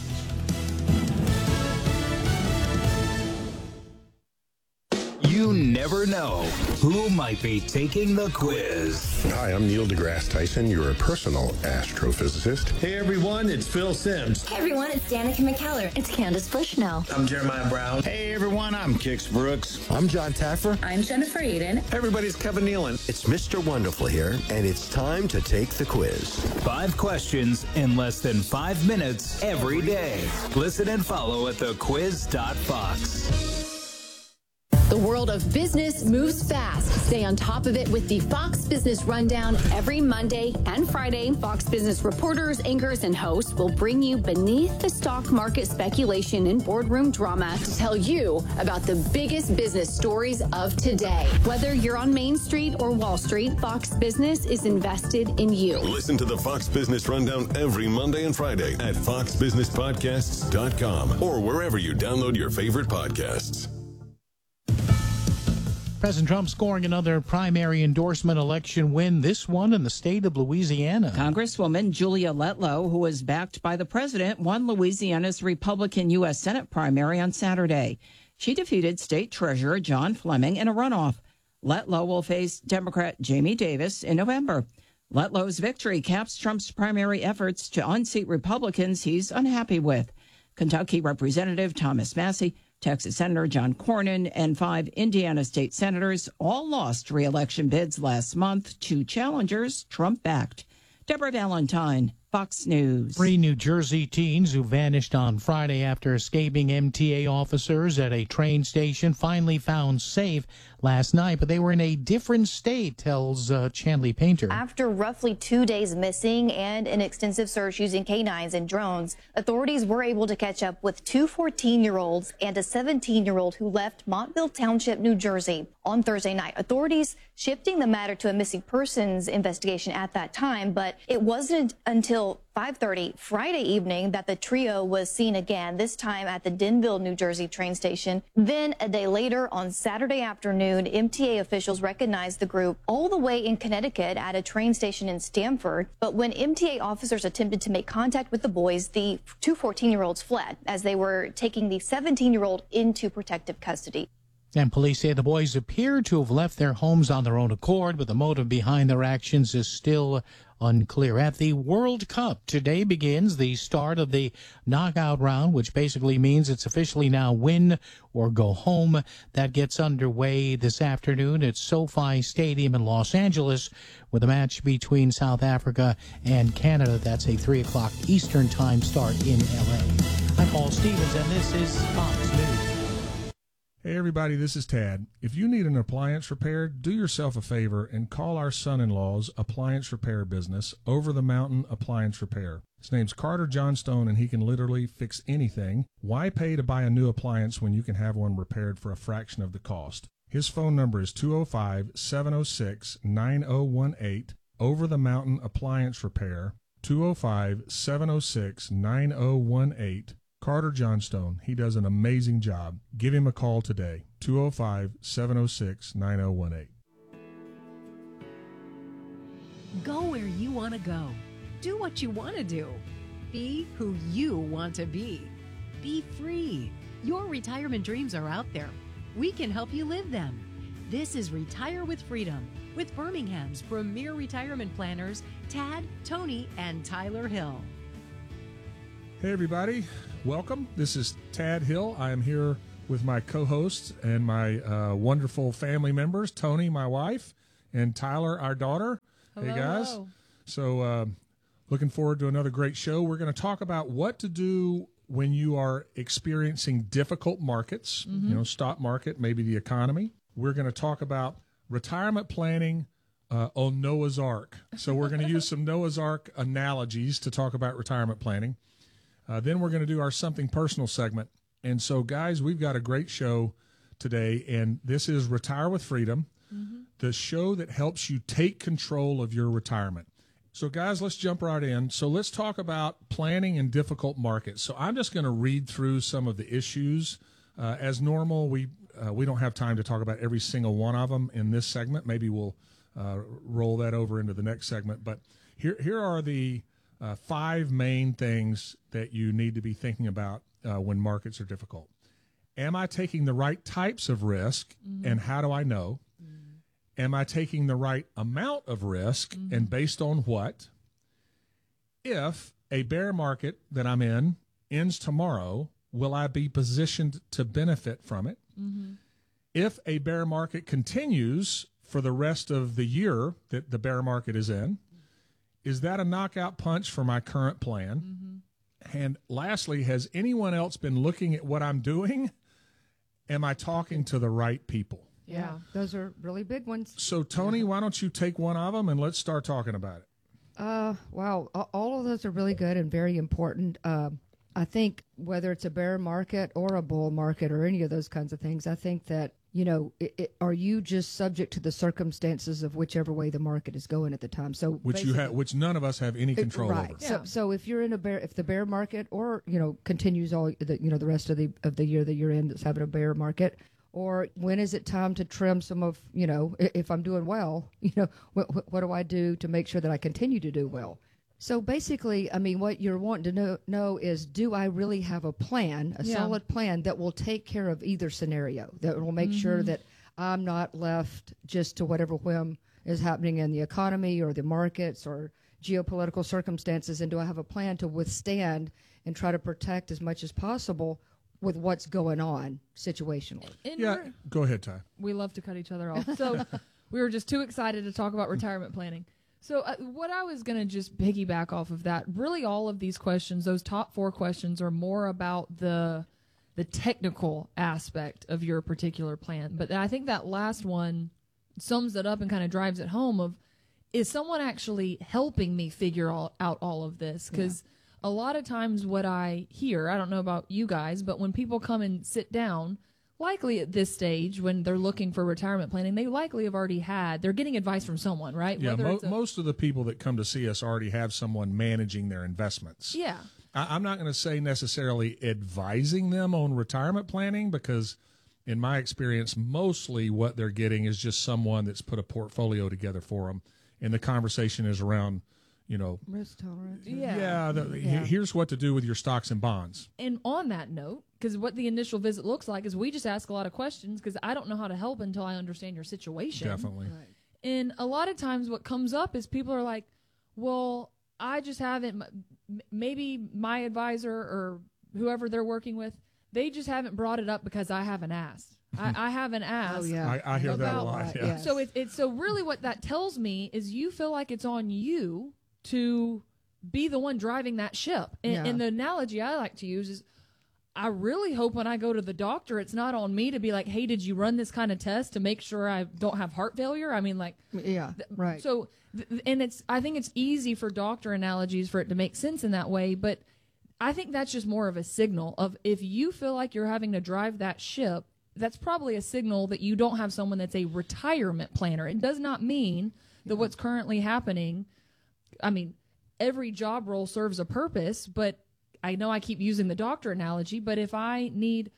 You never know who might be taking the quiz. Hi, I'm Neil deGrasse Tyson, your personal astrophysicist. Hey everyone, it's Phil Simms. Hey everyone, it's Danica McKellar. It's Candace Bushnell. I'm Jeremiah Brown. Hey everyone, I'm Kix Brooks. I'm John Taffer. I'm Jennifer Eden. Hey everybody, it's Kevin Nealon. It's Mr. Wonderful here, and it's time to take the quiz. 5 questions in less than 5 minutes every day. Listen and follow at thequiz.fox. The world of business moves fast. Stay on top of it with the Fox Business Rundown every Monday and Friday. Fox Business reporters, anchors, and hosts will bring you beneath the stock market speculation and boardroom drama to tell you about the biggest business stories of today. Whether you're on Main Street or Wall Street, Fox Business is invested in you. Listen to the Fox Business Rundown every Monday and Friday at foxbusinesspodcasts.com or wherever you download your favorite podcasts. President Trump scoring another primary endorsement election win, this one in the state of Louisiana. Congresswoman Julia Letlow, who was backed by the president, won Louisiana's Republican U.S. Senate primary on Saturday. She defeated State Treasurer John Fleming in a runoff. Letlow will face Democrat Jamie Davis in November. Letlow's victory caps Trump's primary efforts to unseat Republicans he's unhappy with. Kentucky Representative Thomas Massie, Texas Senator John Cornyn, and 5 Indiana state senators all lost re-election bids last month to challengers Trump backed. Deborah Valentine, Fox News. 3 New Jersey teens who vanished on Friday after escaping MTA officers at a train station finally found safe last night, but they were in a different state, tells Chanley Painter. After roughly 2 days missing and an extensive search using canines and drones, authorities were able to catch up with 2 14-year-olds and a 17-year-old who left Montville Township, New Jersey on Thursday night. Authorities shifting the matter to a missing persons investigation at that time, but it wasn't until 5:30 Friday evening that the trio was seen again, this time at the Denville, New Jersey train station. Then a day later on Saturday afternoon, MTA officials recognized the group all the way in Connecticut at a train station in Stamford. But when MTA officers attempted to make contact with the boys, the 2 14-year-olds fled as they were taking the 17-year-old into protective custody. And police say the boys appear to have left their homes on their own accord, but the motive behind their actions is still unclear. At the World Cup, today begins the start of the knockout round, which basically means it's officially now win or go home. That gets underway this afternoon at SoFi Stadium in Los Angeles with a match between South Africa and Canada. That's a 3 o'clock Eastern time start in L.A. I'm Paul Stevens, and this is Fox News. Hey everybody, this is Tad. If you need an appliance repaired, do yourself a favor and call our son-in-law's appliance repair business, Over the Mountain Appliance Repair. His name's Carter Johnstone, and he can literally fix anything. Why pay to buy a new appliance when you can have one repaired for a fraction of the cost? His phone number is 205-706-9018, Over the Mountain Appliance Repair, 205-706-9018. Carter Johnstone. He does an amazing job. Give him a call today, 205-706-9018. Go where you want to go. Do what you want to do. Be who you want to be. Be free. Your retirement dreams are out there. We can help you live them. This is Retire with Freedom with Birmingham's premier retirement planners, Tad, Tony, and Tyler Hill. Hey everybody, welcome. This is Tad Hill. I am here with my co-hosts and my wonderful family members, Tony, my wife, and Tyler, our daughter. Hello, hey guys. hello. So looking forward to another great show. We're going to talk about what to do when you are experiencing difficult markets, stock market, maybe the economy. We're going to talk about retirement planning on Noah's Ark. So we're going to use some Noah's Ark analogies to talk about retirement planning. Then we're going to do our Something Personal segment. And so, guys, we've got a great show today, and this is Retire with Freedom, the show that helps you take control of your retirement. So, guys, let's jump right in. So let's talk about planning in difficult markets. So I'm just going to read through some of the issues. As normal, we don't have time to talk about every single one of them in this segment. Maybe we'll roll that over into the next segment. But here are the 5 main things that you need to be thinking about when markets are difficult. Am I taking the right types of risk, and how do I know? Am I taking the right amount of risk, and based on what? If a bear market that I'm in ends tomorrow, will I be positioned to benefit from it? If a bear market continues for the rest of the year that the bear market is in, is that a knockout punch for my current plan? And lastly, has anyone else been looking at what I'm doing? Am I talking to the right people? Yeah, those are really big ones. So, Tony, why don't you take one of them and let's start talking about it? Wow, all of those are really good and very important. I think whether it's a bear market or a bull market or any of those kinds of things, I think that, are you just subject to the circumstances of whichever way the market is going at the time? So which none of us have any control over. Yeah. So if you're in if the bear market or continues all the rest of the year that you're in that's having a bear market, or when is it time to trim some of if I'm doing well, what do I do to make sure that I continue to do well? So basically, I mean, what you're wanting to know is, do I really have a plan, a solid plan that will take care of either scenario, that will make sure that I'm not left just to whatever whim is happening in the economy or the markets or geopolitical circumstances, and do I have a plan to withstand and try to protect as much as possible with what's going on situationally? Go ahead, Ty. We love to cut each other off. So we were just too excited to talk about retirement planning. So what I was going to just piggyback off of that, really all of these questions, those top 4 questions, are more about the technical aspect of your particular plan. But I think that last one sums it up and kind of drives it home of, is someone actually helping me figure out all of this? Because a lot of times what I hear, I don't know about you guys, but when people come and sit down, likely at this stage when they're looking for retirement planning, they likely have already they're getting advice from someone, right? Yeah, most of the people that come to see us already have someone managing their investments. Yeah. I'm not going to say necessarily advising them on retirement planning, because in my experience, mostly what they're getting is just someone that's put a portfolio together for them. And the conversation is around, risk tolerance. Here's what to do with your stocks and bonds. And on that note, because what the initial visit looks like is we just ask a lot of questions because I don't know how to help until I understand your situation. Definitely. Right. And a lot of times what comes up is people are like, well, I just haven't, maybe my advisor or whoever they're working with, they just haven't brought it up because I haven't asked. I haven't asked. Oh, yeah. I hear that a lot. Yeah. Yes. So so really what that tells me is you feel like it's on you to be the one driving that ship. And the analogy I like to use is, I really hope when I go to the doctor, it's not on me to be like, hey, did you run this kind of test to make sure I don't have heart failure? I mean, like, yeah, right. So, and I think it's easy for doctor analogies for it to make sense in that way, but I think that's just more of a signal of if you feel like you're having to drive that ship, that's probably a signal that you don't have someone that's a retirement planner. It does not mean that what's currently happening, I mean, every job role serves a purpose, but I know I keep using the doctor analogy, but if I need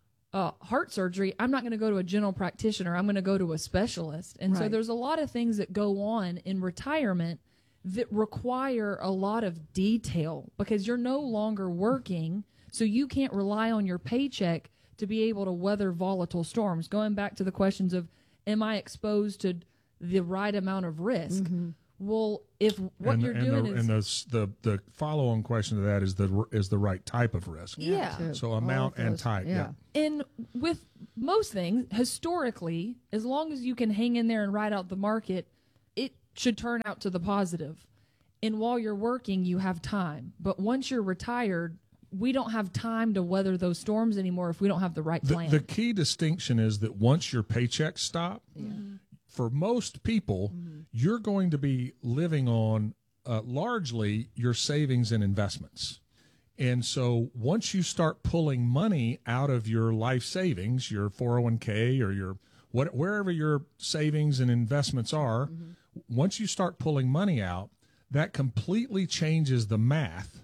heart surgery, I'm not going to go to a general practitioner. I'm going to go to a specialist. And so there's a lot of things that go on in retirement that require a lot of detail because you're no longer working, so you can't rely on your paycheck to be able to weather volatile storms. Going back to the questions of, am I exposed to the right amount of risk? Mm-hmm. Well, if what you're doing is... And the follow-on question to that is the right type of risk. Yeah. So amount and type. Yeah. And with most things, historically, as long as you can hang in there and ride out the market, it should turn out to the positive. And while you're working, you have time. But once you're retired, we don't have time to weather those storms anymore if we don't have the right plan. The key distinction is that once your paychecks stop, for most people, you're going to be living on largely your savings and investments. And so once you start pulling money out of your life savings, your 401k or your wherever your savings and investments are, once you start pulling money out, that completely changes the math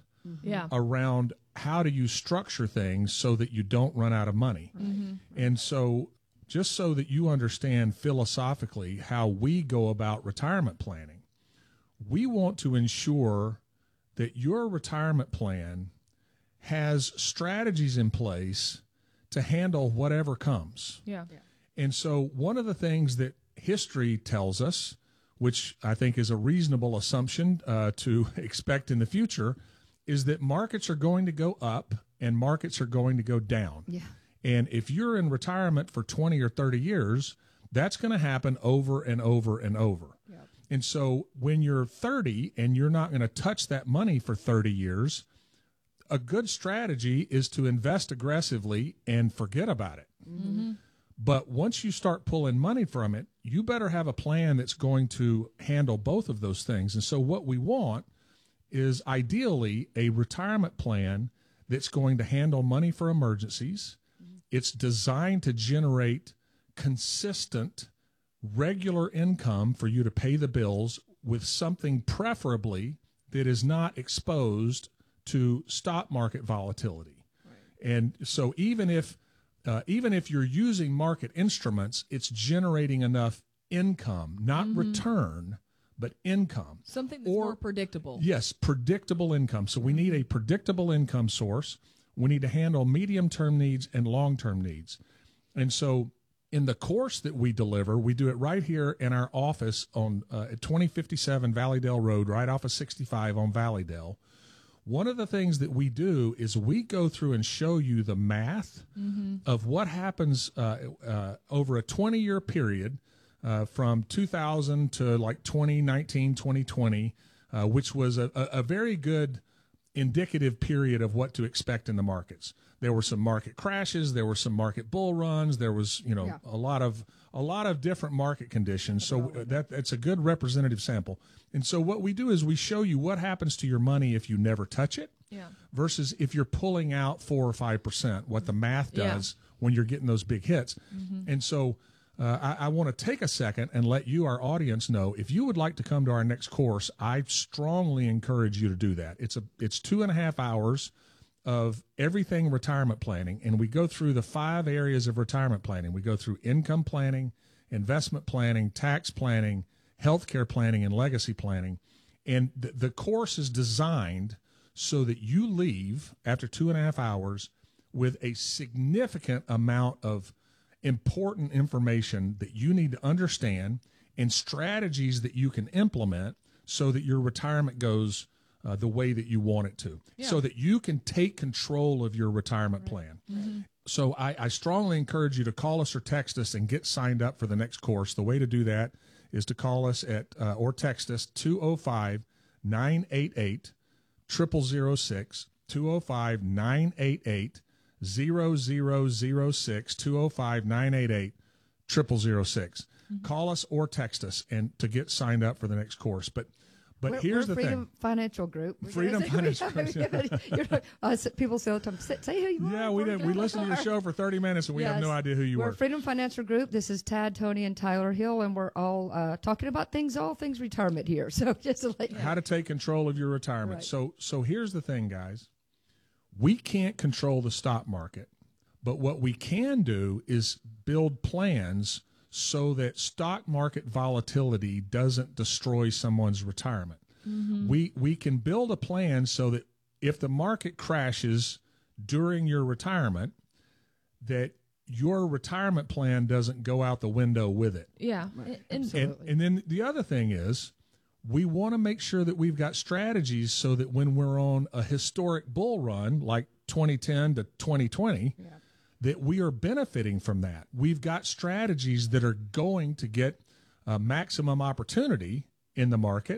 around how do you structure things so that you don't run out of money. And so just so that you understand philosophically how we go about retirement planning, we want to ensure that your retirement plan has strategies in place to handle whatever comes. And so one of the things that history tells us, which I think is a reasonable assumption to expect in the future, is that markets are going to go up and markets are going to go down. And if you're in retirement for 20 or 30 years, that's going to happen over and over and over. And so when you're 30 and you're not going to touch that money for 30 years, a good strategy is to invest aggressively and forget about it. But once you start pulling money from it, you better have a plan that's going to handle both of those things. And so what we want is ideally a retirement plan that's going to handle money for emergencies. It's designed to generate consistent, regular income for you to pay the bills with something preferably that is not exposed to stock market volatility. And so even if you're using market instruments, it's generating enough income, not return, but income. Something that's more predictable. Yes, predictable income. So we need a predictable income source. We need to handle medium-term needs and long-term needs. And so in the course that we deliver, we do it right here in our office on 2057 Valleydale Road, right off of 65 on Valleydale. One of the things that we do is we go through and show you the math of what happens over a 20-year period from 2000 to like 2019, 2020, which was a very good indicative period of what to expect in the markets. There were some market crashes, there were some market bull runs, there was, a lot of different market conditions. So that's a good representative sample. And so what we do is we show you what happens to your money if you never touch it versus if you're pulling out 4 or 5%, what the math does when you're getting those big hits. And so I want to take a second and let you, our audience, know if you would like to come to our next course, I strongly encourage you to do that. It's 2.5 hours of everything retirement planning, and we go through the 5 areas of retirement planning. We go through income planning, investment planning, tax planning, healthcare planning, and legacy planning. And the course is designed so that you leave after 2.5 hours with a significant amount of important information that you need to understand and strategies that you can implement so that your retirement goes the way that you want it to, so that you can take control of your retirement plan. So I strongly encourage you to call us or text us and get signed up for the next course. The way to do that is to call us at or text us 205-988-0006, 205-988 0006-205-988-0006. Call us or text us and to get signed up for the next course. But here's the Freedom thing. Financial Group. Freedom Financial Group. People say all the time, say who you are. Yeah, we did. We listened to your show for 30 minutes and we have no idea who you We're were. Freedom Financial Group. This is Tad, Tony, and Tyler Hill, and we're all talking about all things retirement here. So just to let you know. How to take control of your retirement. Right. So here's the thing, guys. We can't control the stock market, but what we can do is build plans so that stock market volatility doesn't destroy someone's retirement. Mm-hmm. We can build a plan so that if the market crashes during your retirement, that your retirement plan doesn't go out the window with it. Yeah. Right. And then the other thing is, we want to make sure that we've got strategies so that when we're on a historic bull run like 2010 to 2020, that we are benefiting from that. We've got strategies that are going to get maximum opportunity in the market